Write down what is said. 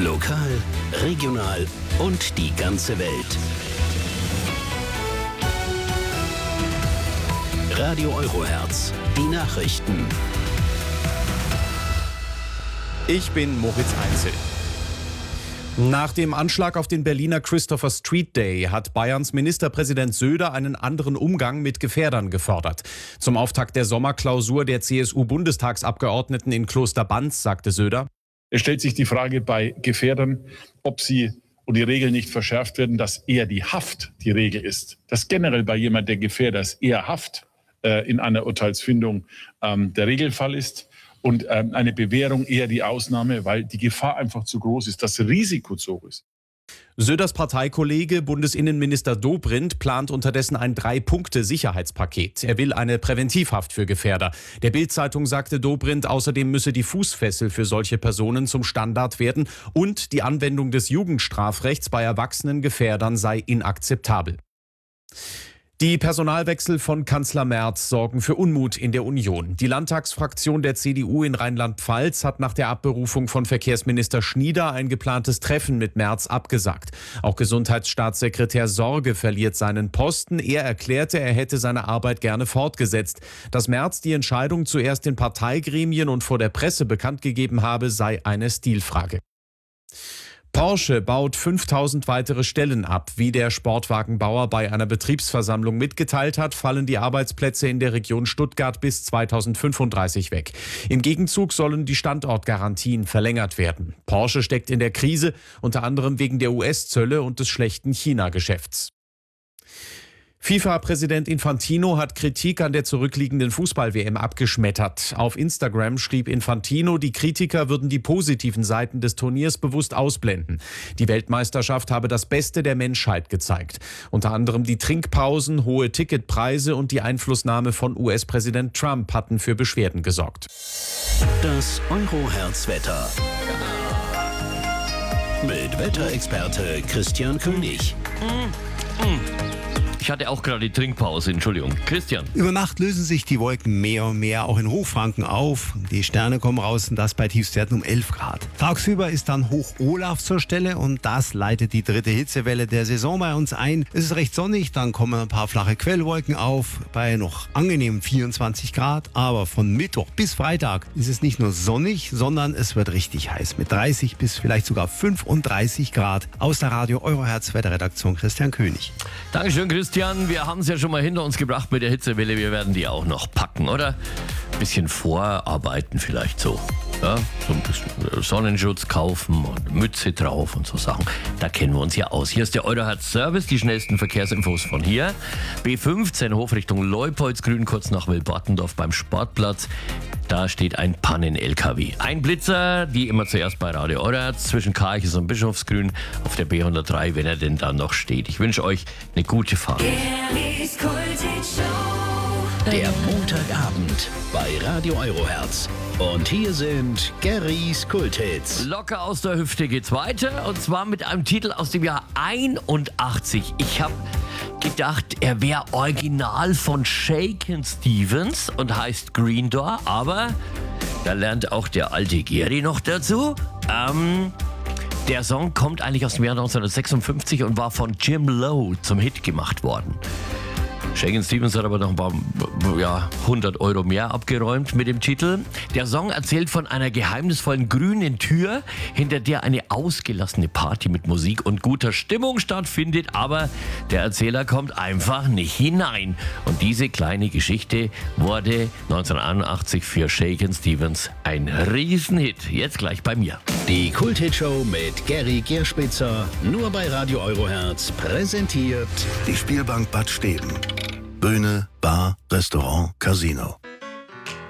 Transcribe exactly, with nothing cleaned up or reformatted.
Lokal, regional und die ganze Welt. Radio Eurohertz, die Nachrichten. Ich bin Moritz Einzel. Nach dem Anschlag auf den Berliner Christopher Street Day hat Bayerns Ministerpräsident Söder einen anderen Umgang mit Gefährdern gefordert. Zum Auftakt der Sommerklausur der C S U-Bundestagsabgeordneten in Klosterbanz sagte Söder: Es stellt sich die Frage bei Gefährdern, ob sie und die Regeln nicht verschärft werden, dass eher die Haft die Regel ist. Dass generell bei jemand, der Gefährder ist, eher Haft äh, in einer Urteilsfindung ähm, der Regelfall ist. Und ähm, eine Bewährung eher die Ausnahme, weil die Gefahr einfach zu groß ist, das Risiko zu hoch ist. Söders Parteikollege Bundesinnenminister Dobrindt plant unterdessen ein Drei-Punkte-Sicherheitspaket. Er will eine Präventivhaft für Gefährder. Der Bild-Zeitung sagte Dobrindt, außerdem müsse die Fußfessel für solche Personen zum Standard werden und die Anwendung des Jugendstrafrechts bei erwachsenen Gefährdern sei inakzeptabel. Die Personalwechsel von Kanzler Merz sorgen für Unmut in der Union. Die Landtagsfraktion der C D U in Rheinland-Pfalz hat nach der Abberufung von Verkehrsminister Schnieder ein geplantes Treffen mit Merz abgesagt. Auch Gesundheitsstaatssekretär Sorge verliert seinen Posten. Er erklärte, er hätte seine Arbeit gerne fortgesetzt. Dass Merz die Entscheidung zuerst in Parteigremien und vor der Presse bekannt gegeben habe, sei eine Stilfrage. Porsche baut fünftausend weitere Stellen ab. Wie der Sportwagenbauer bei einer Betriebsversammlung mitgeteilt hat, fallen die Arbeitsplätze in der Region Stuttgart bis zweitausendfünfunddreißig weg. Im Gegenzug sollen die Standortgarantien verlängert werden. Porsche steckt in der Krise, unter anderem wegen der U S-Zölle und des schlechten China-Geschäfts. FIFA-Präsident Infantino hat Kritik an der zurückliegenden Fußball-W M abgeschmettert. Auf Instagram schrieb Infantino, die Kritiker würden die positiven Seiten des Turniers bewusst ausblenden. Die Weltmeisterschaft habe das Beste der Menschheit gezeigt. Unter anderem die Trinkpausen, hohe Ticketpreise und die Einflussnahme von U S-Präsident Trump hatten für Beschwerden gesorgt. Das Eurohertz-Wetter. Mit Wetterexperte Christian König. Mm, mm. Ich hatte auch gerade die Trinkpause, Entschuldigung. Christian. Über Nacht lösen sich die Wolken mehr und mehr, auch in Hochfranken auf. Die Sterne kommen raus und das bei Tiefstwerten um elf Grad. Tagsüber ist dann Hoch Olaf zur Stelle und das leitet die dritte Hitzewelle der Saison bei uns ein. Es ist recht sonnig, dann kommen ein paar flache Quellwolken auf bei noch angenehmen vierundzwanzig Grad. Aber von Mittwoch bis Freitag ist es nicht nur sonnig, sondern es wird richtig heiß mit dreißig bis vielleicht sogar fünfunddreißig Grad. Aus der Radio Eurohertz Wetterredaktion Christian König. Dankeschön, Christian. Wir haben es ja schon mal hinter uns gebracht mit der Hitzewelle. Wir werden die auch noch packen, oder? Ein bisschen vorarbeiten vielleicht so. Ja, so ein bisschen Sonnenschutz kaufen und Mütze drauf und so Sachen. Da kennen wir uns ja aus. Hier ist der Eurohertz-Service, die schnellsten Verkehrsinfos von hier. B fünfzehn Hochrichtung Leupoldsgrün, kurz nach Wilbartendorf beim Sportplatz. Da steht ein Pannen-L K W. Ein Blitzer, die immer zuerst bei Radio Eurohertz zwischen Karches und Bischofsgrün auf der B hundertdrei, wenn er denn dann noch steht. Ich wünsche euch eine gute Fahrt. Der Montagabend bei Radio Eurohertz. Und hier sind Garys Kulthits. Locker aus der Hüfte geht's weiter und zwar mit einem Titel aus dem Jahr einundachtzig. Ich habe gedacht, er wäre original von Shakin' Stevens und heißt Green Door, aber da lernt auch der alte Gary noch dazu. Ähm, der Song kommt eigentlich aus dem Jahr neunzehnhundertsechsundfünfzig und war von Jim Lowe zum Hit gemacht worden. Shakin' Stevens hat aber noch ein paar ja, hundert Euro mehr abgeräumt mit dem Titel. Der Song erzählt von einer geheimnisvollen grünen Tür, hinter der eine ausgelassene Party mit Musik und guter Stimmung stattfindet, aber der Erzähler kommt einfach nicht hinein. Und diese kleine Geschichte wurde neunzehnhunderteinundachtzig für Shakin' Stevens ein Riesenhit. Jetzt gleich bei mir. Die Kulthitshow mit Gary Gerspitzer, nur bei Radio Eurohertz, präsentiert die Spielbank Bad Steben. Bühne, Bar, Restaurant, Casino.